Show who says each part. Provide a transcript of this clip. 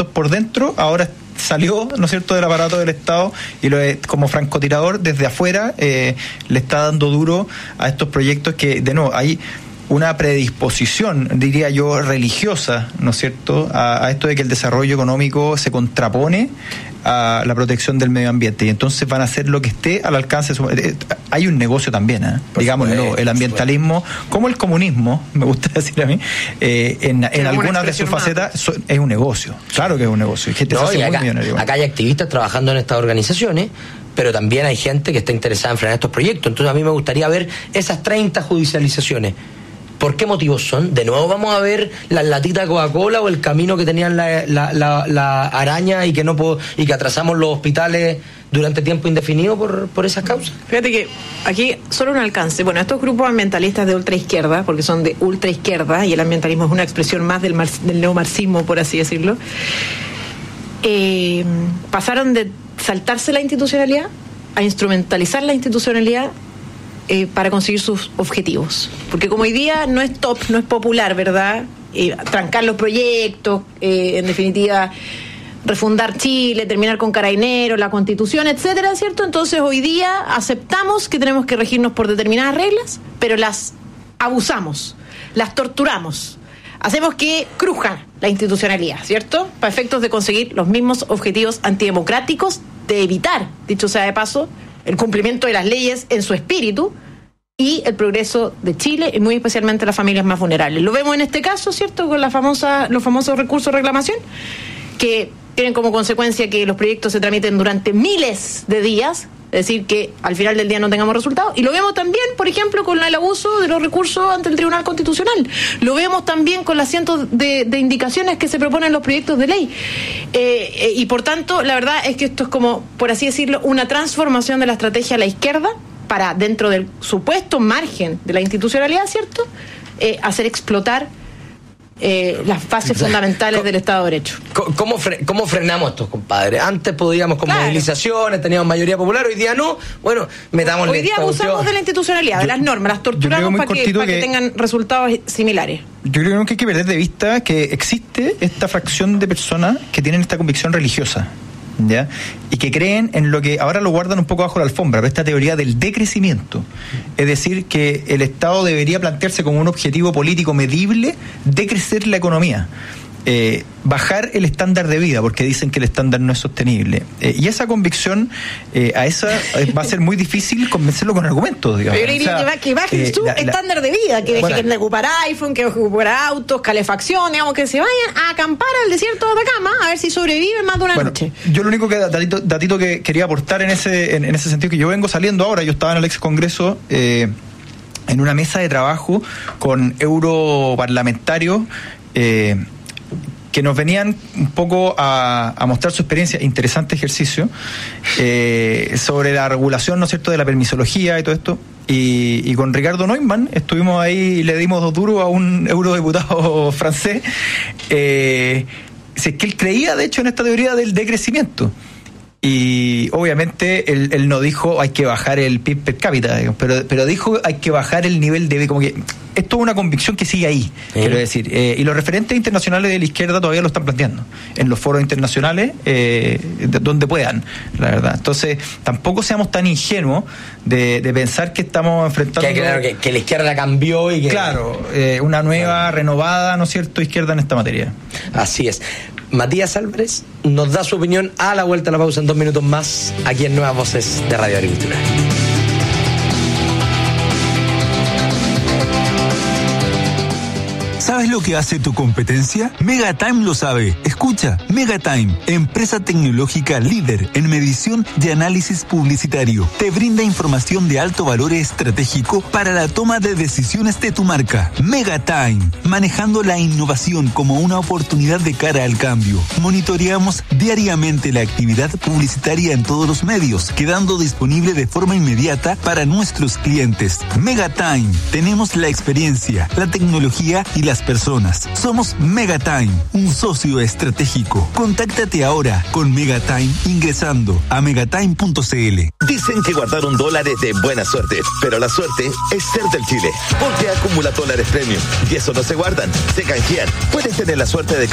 Speaker 1: proyectos por dentro, ahora salió, ¿no es cierto?, del aparato del Estado y como francotirador desde afuera le está dando duro a estos proyectos que, de nuevo, hay una predisposición, diría yo, religiosa, ¿no es cierto?, a esto de que el desarrollo económico se contrapone a la protección del medio ambiente, y entonces van a hacer lo que esté al alcance. Hay un negocio también, digámoslo, el ambientalismo, como el comunismo, me gusta decir a mí, en algunas de sus facetas es un negocio, claro que es un negocio.
Speaker 2: Acá hay activistas trabajando en estas organizaciones, pero también hay gente que está interesada en frenar estos proyectos. Entonces a mí me gustaría ver esas 30 judicializaciones. ¿Por qué motivos son? ¿De nuevo vamos a ver las latitas de Coca-Cola o el camino que tenían la araña y que atrasamos los hospitales durante tiempo indefinido por esas causas?
Speaker 3: Fíjate que aquí solo un alcance. Bueno, estos grupos ambientalistas de ultraizquierda, porque son de ultraizquierda y el ambientalismo es una expresión más del neomarxismo, por así decirlo, pasaron de saltarse la institucionalidad a instrumentalizar la institucionalidad para conseguir sus objetivos. Porque como hoy día no es top, no es popular, ¿verdad? Trancar los proyectos, en definitiva, refundar Chile, terminar con Carabineros, la Constitución, etcétera, ¿cierto? Entonces hoy día aceptamos que tenemos que regirnos por determinadas reglas, pero las abusamos, las torturamos. Hacemos que cruja la institucionalidad, ¿cierto? Para efectos de conseguir los mismos objetivos antidemocráticos, de evitar, dicho sea de paso, el cumplimiento de las leyes en su espíritu y el progreso de Chile y muy especialmente las familias más vulnerables. Lo vemos en este caso, ¿cierto?, con los famosos recursos de reclamación, que tienen como consecuencia que los proyectos se tramiten durante miles de días, es decir, que al final del día no tengamos resultados. Y lo vemos también, por ejemplo, con el abuso de los recursos ante el Tribunal Constitucional. Lo vemos también con las cientos de indicaciones que se proponen en los proyectos de ley. Y por tanto, la verdad es que esto es como, por así decirlo, una transformación de la estrategia a la izquierda para, dentro del supuesto margen de la institucionalidad, ¿cierto?, hacer explotar las bases fundamentales del Estado de Derecho.
Speaker 2: ¿Cómo frenamos estos compadres? Antes podíamos con movilizaciones, teníamos mayoría popular, hoy día no. Bueno, metámosle.
Speaker 3: Hoy día abusamos de la institucionalidad, de las normas, las torturamos para que tengan resultados similares.
Speaker 1: Yo creo que hay que perder de vista que existe esta fracción de personas que tienen esta convicción religiosa, ¿ya?, y que creen en lo que ahora lo guardan un poco bajo la alfombra, pero esta teoría del decrecimiento, es decir, que el Estado debería plantearse como un objetivo político medible decrecer la economía, bajar el estándar de vida, porque dicen que el estándar no es sostenible, y esa convicción a esa va a ser muy difícil convencerlo con argumentos, digamos.
Speaker 3: Yo diría que bajen su estándar de vida, que dejen de ocupar iPhone, que dejen de ocupar autos, calefacción, digamos, que se vayan a acampar al desierto de Atacama a ver si sobreviven más de una noche. Yo
Speaker 1: lo único datito que quería aportar en ese sentido, que yo vengo saliendo ahora, yo estaba en el ex Congreso en una mesa de trabajo con europarlamentarios que nos venían un poco a mostrar su experiencia, interesante ejercicio, sobre la regulación, ¿no es cierto?, de la permisología y todo esto. Y con Ricardo Neumann estuvimos ahí y le dimos 2 duros a un eurodiputado francés, si es que él creía, de hecho, en esta teoría del decrecimiento. Y obviamente él no dijo hay que bajar el PIB per cápita, pero dijo hay que bajar el nivel de... como que esto es una convicción que sigue ahí, quiero decir. Y los referentes internacionales de la izquierda todavía lo están planteando en los foros internacionales, donde puedan, la verdad. Entonces, tampoco seamos tan ingenuos de pensar que estamos enfrentando...
Speaker 2: Que la izquierda cambió y que...
Speaker 1: Claro, una nueva, renovada, ¿no es cierto?, izquierda en esta materia.
Speaker 2: Así es. Matías Álvarez nos da su opinión a la vuelta a la pausa en 2 minutos más, aquí en Nuevas Voces de Radio Agricultura.
Speaker 4: ¿Sabes lo que hace tu competencia? Megatime lo sabe. Escucha, Megatime, empresa tecnológica líder en medición y análisis publicitario, te brinda información de alto valor estratégico para la toma de decisiones de tu marca. Megatime, manejando la innovación como una oportunidad de cara al cambio. Monitoreamos diariamente la actividad publicitaria en todos los medios, quedando disponible de forma inmediata para nuestros clientes. Megatime, tenemos la experiencia, la tecnología y las personas. Somos Megatime, un socio estratégico. Contáctate ahora con Megatime ingresando a megatime.cl.
Speaker 5: Dicen que guardar $1 es de buena suerte, pero la suerte es ser del Chile, porque acumula dólares premium y eso no se guardan, se canjean. Puedes tener la suerte de